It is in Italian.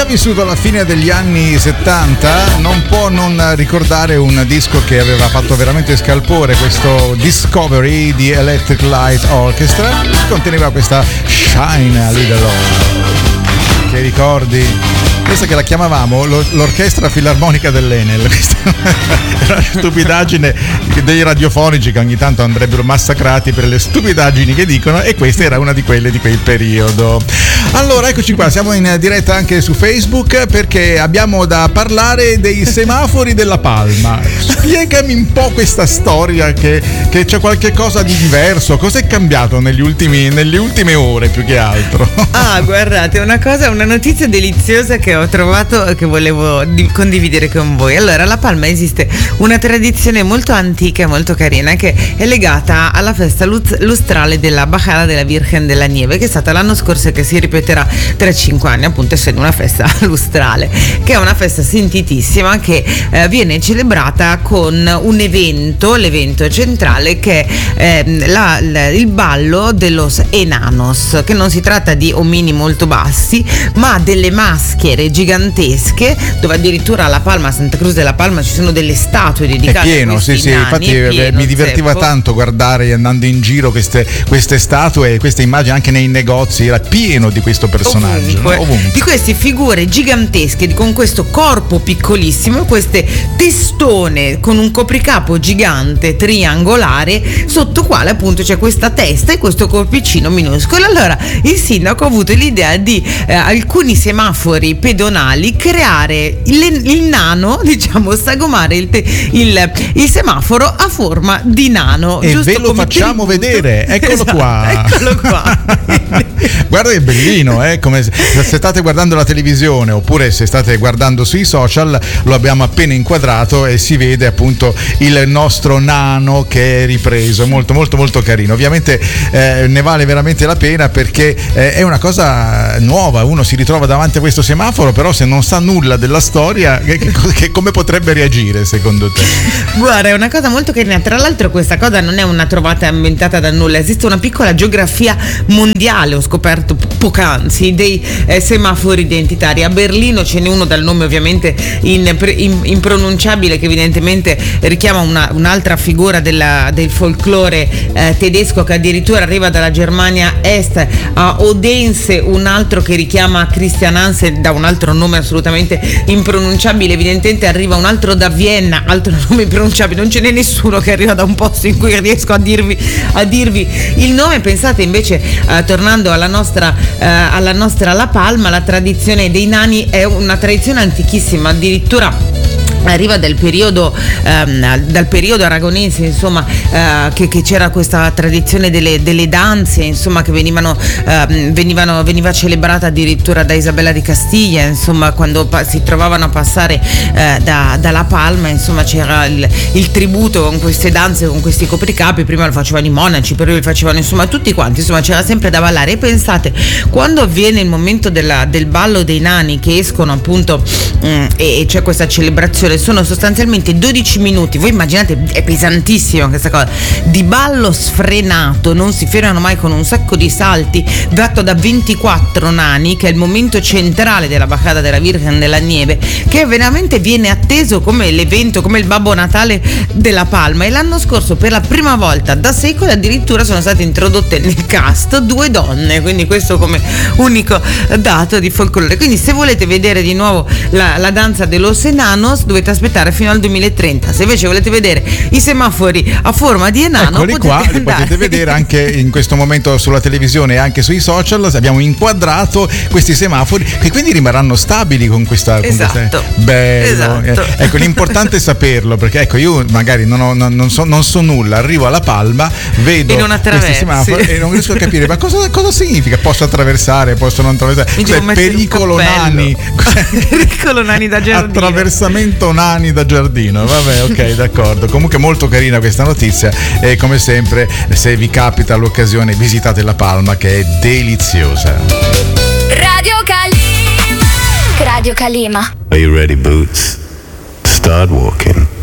vissuto la fine degli anni 70 non può non ricordare un disco che aveva fatto veramente scalpore, questo Discovery di Electric Light Orchestra, che conteneva questa Shine a Little Love. Che ricordi? Questa che la chiamavamo l'orchestra filarmonica dell'Enel. Questa è una stupidaggine dei radiofonici che ogni tanto andrebbero massacrati per le stupidaggini che dicono, e questa era una di quelle di quel periodo. Allora eccoci qua, siamo in diretta anche su Facebook perché abbiamo da parlare dei semafori della Palma. Spiegami un po' questa storia, che c'è qualche cosa di diverso. Cos'è cambiato nelle ultime ore più che altro? Ah, guardate, una notizia deliziosa che ho trovato e che volevo condividere con voi. Allora, alla Palma esiste una tradizione molto antica e molto carina che è legata alla festa lustrale della Bajada de la Virgen de la Nieve, che è stata l'anno scorso e che si ripeterà tra 5 anni, appunto essendo una festa lustrale, che è una festa sentitissima che viene celebrata con un evento, l'evento centrale, che è il ballo de los enanos, che non si tratta di omini molto bassi, ma delle maschere gigantesche, dove addirittura alla Palma, a Santa Cruz della Palma, ci sono delle statue dedicate a questi nani. Infatti mi divertiva tanto guardare, andando in giro, queste statue e queste immagini anche nei negozi, era pieno di questo personaggio. Ovunque. No? Ovunque. Di queste figure gigantesche con questo corpo piccolissimo, queste testone con un copricapo gigante triangolare, sotto quale appunto c'è questa testa e questo corpicino minuscolo. Allora il sindaco ha avuto l'idea di alcuni semafori pedonali creare il nano, diciamo, sagomare il semaforo a forma di nano, e giusto, ve lo facciamo vedere, eccolo qua. Guarda che bellino, come se state guardando la televisione oppure se state guardando sui social, lo abbiamo appena inquadrato e si vede appunto il nostro nano che è ripreso, molto molto molto carino. Ovviamente ne vale veramente la pena, perché è una cosa nuova, uno si ritrova davanti a questo semaforo, però se non sa nulla della storia, che come potrebbe reagire secondo te? Guarda, è una cosa molto carina. Tra l'altro questa cosa non è una trovata inventata da nulla, esiste una piccola geografia mondiale, ho scoperto poc'anzi, dei semafori identitari. A Berlino ce n'è uno dal nome ovviamente impronunciabile, che evidentemente richiama un'altra figura del folklore tedesco, che addirittura arriva dalla Germania Est. A Odense un altro che richiama Christian Hansen da un altro nome assolutamente impronunciabile, evidentemente arriva un altro da Vienna, altro nome impronunciabile. Non ce n'è nessuno che arriva da un posto in cui riesco a dirvi il nome. Pensate invece, tornando alla nostra La Palma, la tradizione dei nani è una tradizione antichissima, addirittura arriva dal periodo aragonese, insomma, che c'era questa tradizione delle danze, insomma, che veniva celebrata addirittura da Isabella di Castiglia, insomma, quando si trovavano a passare dalla Palma, insomma, c'era il tributo con queste danze, con questi copricapi. Prima lo facevano i monaci, poi lo facevano, insomma, tutti quanti, insomma, c'era sempre da ballare. E pensate, quando avviene il momento del ballo dei nani, che escono appunto e c'è questa celebrazione, sono sostanzialmente 12 minuti, voi immaginate, è pesantissima questa cosa, di ballo sfrenato, non si fermano mai, con un sacco di salti, fatto da 24 nani, che è il momento centrale della Bajada della Virgen della Nieve, che veramente viene atteso come l'evento, come il Babbo Natale della Palma. E l'anno scorso, per la prima volta da secoli, addirittura sono state introdotte nel cast 2 donne, quindi questo come unico dato di folklore. Quindi se volete vedere di nuovo la danza de los enanos, dovete aspettare fino al 2030. Se invece volete vedere i semafori a forma di enano, eccoli qua, li potete vedere anche in questo momento sulla televisione e anche sui social. Abbiamo inquadrato questi semafori che quindi rimarranno stabili con questa. Esatto. Bello. Esatto. Ecco, l'importante è saperlo, perché ecco, io magari non so nulla, arrivo alla Palma, vedo questi semafori e non riesco a capire ma cosa significa. Posso attraversare, posso non attraversare. Pericolo nani. Pericolo nani da giardino. Attraversamento nani da giardino. Vabbè, ok, d'accordo. Comunque molto carina questa notizia, e come sempre, se vi capita l'occasione, visitate La Palma, che è deliziosa. Radio Calima. Are you ready, Boots? Start walking.